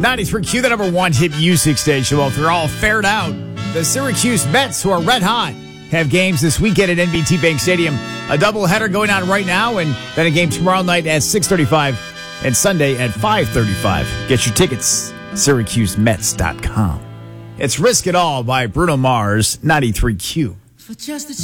93Q, the number one hit music station. Well, if you're all fared out, the Syracuse Mets, who are red hot, have games this weekend at NBT Bank Stadium. A doubleheader going on right now, and then a game tomorrow night at 6:35 and Sunday at 5:35. Get your tickets, SyracuseMets.com. It's Risk It All by Bruno Mars, 93Q. For just a